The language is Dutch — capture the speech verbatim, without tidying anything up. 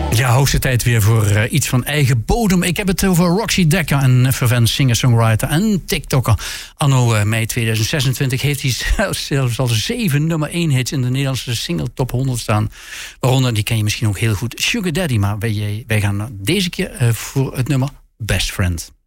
Ja, hoogste tijd weer voor uh, iets van eigen bodem. Ik heb het over Roxy Dekker, een fervent singer-songwriter en TikToker. Anno uh, mei tweeduizend zesentwintig heeft hij zelfs, zelfs al zeven nummer één hits in de Nederlandse single top honderd staan. Waaronder, die ken je misschien ook heel goed, Sugar Daddy. Maar wij, wij gaan deze keer uh, voor het nummer Best Friend.